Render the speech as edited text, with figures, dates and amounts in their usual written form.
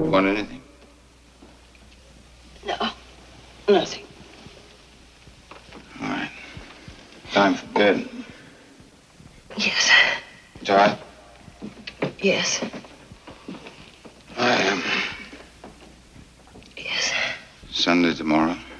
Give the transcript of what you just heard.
Want anything? No, nothing. All right. Time for bed. Yes. It's all right? Yes. I am. Yes. Sunday tomorrow.